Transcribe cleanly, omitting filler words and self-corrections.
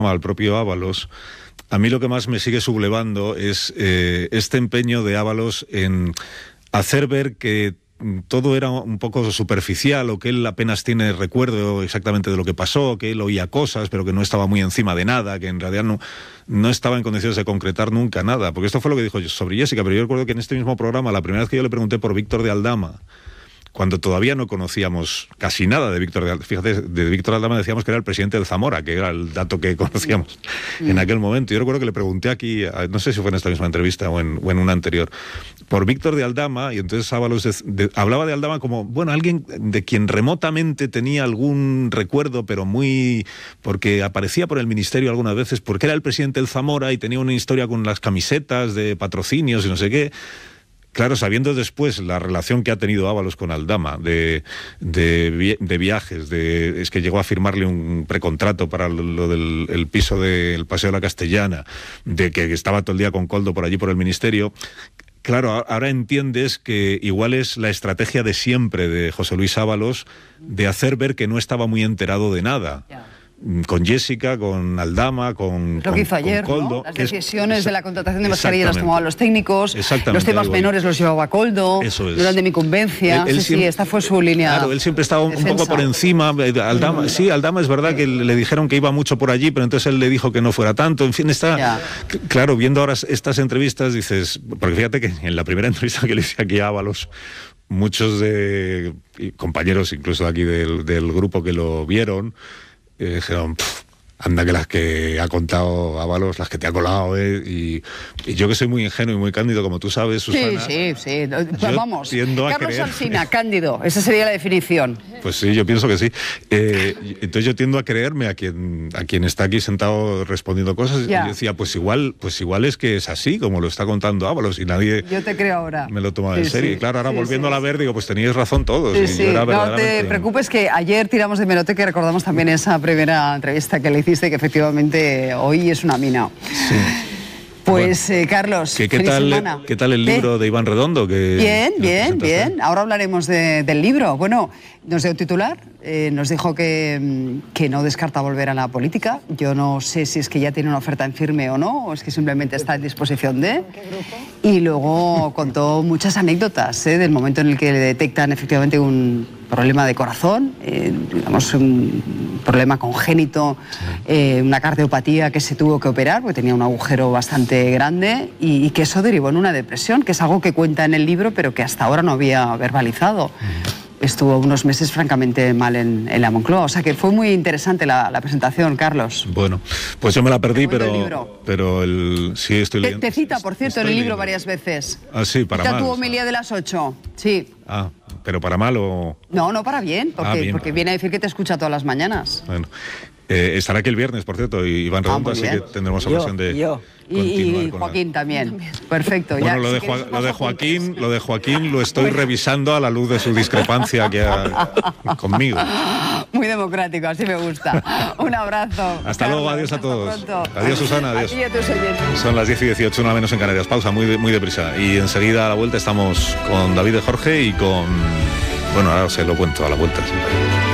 al propio Ábalos, a mí lo que más me sigue sublevando es este empeño de Ábalos en hacer ver que todo era un poco superficial, o que él apenas tiene recuerdo exactamente de lo que pasó, que él oía cosas, pero que no estaba muy encima de nada, que en realidad no estaba en condiciones de concretar nunca nada. Porque esto fue lo que dijo sobre Jessica, pero yo recuerdo que en este mismo programa, la primera vez que yo le pregunté por Víctor de Aldama, cuando todavía no conocíamos casi nada de Víctor de Aldama, fíjate, de Víctor de Aldama decíamos que era el presidente del Zamora, que era el dato que conocíamos en aquel momento. Yo recuerdo que le pregunté aquí, no sé si fue en esta misma entrevista o en una anterior, por Víctor de Aldama, y entonces Ábalos hablaba de Aldama como, bueno, alguien de quien remotamente tenía algún recuerdo, pero muy... porque aparecía por el ministerio algunas veces, porque era el presidente del Zamora y tenía una historia con las camisetas de patrocinios y no sé qué. Claro, sabiendo después la relación que ha tenido Ábalos con Aldama, de viajes, es que llegó a firmarle un precontrato para lo del el piso del Paseo de la Castellana, de que estaba todo el día con Koldo por allí por el ministerio. Claro, ahora entiendes que igual es la estrategia de siempre de José Luis Ábalos de hacer ver que no estaba muy enterado de nada. Ya. Con Jessica, con Aldama, con lo que hizo ayer, Koldo, ¿no? Las decisiones de la contratación de mascarillas las tomaban los técnicos, los temas menores los llevaba Koldo, durante mi incumbencia. Sí, esta fue su línea. Claro, él siempre estaba un poco por encima. Aldama, sí, Aldama es verdad que le dijeron que iba mucho por allí, pero entonces él le dijo que no fuera tanto. En fin, claro, viendo ahora estas entrevistas dices, porque fíjate que en la primera entrevista que le hice aquí a Ábalos, muchos de compañeros, incluso aquí del grupo que lo vieron, dijeron, anda que las que ha contado Ábalos, las que te ha colado, y yo que soy muy ingenuo y muy cándido, como tú sabes, Susana. Sí. Vamos, Carlos Alsina, cándido, esa sería la definición. Pues sí, yo pienso que sí. Entonces yo tiendo a creerme a quien está aquí sentado respondiendo cosas. Ya. Y yo decía, pues igual es que es así, como lo está contando Ábalos, y nadie... Yo te creo ahora. Me lo toma en serio. Y claro, ahora volviéndola a ver, digo, pues teníais razón todos. No te preocupes, que ayer tiramos de Hemeroteca y recordamos también esa primera entrevista que le hiciste, que efectivamente hoy es una mina. Sí. Pues bueno, Carlos, ¿qué tal el libro de Iván Redondo? Bien. Ahora hablaremos del libro. Bueno, nos dio un titular, nos dijo que no descarta volver a la política. Yo no sé si es que ya tiene una oferta en firme o no, o es que simplemente está en disposición de... Y luego contó muchas anécdotas del momento en el que le detectan efectivamente un problema de corazón, digamos un problema congénito, una cardiopatía que se tuvo que operar porque tenía un agujero bastante grande y que eso derivó en una depresión, que es algo que cuenta en el libro pero que hasta ahora no había verbalizado. Estuvo unos meses francamente mal en la Moncloa, o sea que fue muy interesante la presentación, Carlos. Bueno, pues yo me la perdí, pero sí estoy leyendo. Te cita, por cierto, en el libro varias veces. Ah, sí, para mal. Tu homilía de las 8, sí. Ah, ¿pero para mal o...? No, para bien, porque viene a decir que te escucha todas las mañanas. Bueno, estará aquí el viernes, por cierto, Iván Redondo, así que tendremos ocasión de... Y Joaquín también. Perfecto. Bueno, lo de Joaquín lo estoy revisando a la luz de su discrepancia conmigo. Muy democrático, así me gusta. Un abrazo. Hasta luego, adiós a todos. Adiós, Susana, adiós. Son las 10:18, una menos en Canarias. Pausa, muy deprisa. Y enseguida a la vuelta estamos con David de Jorge y con... Bueno, ahora se lo cuento a la vuelta. Sí.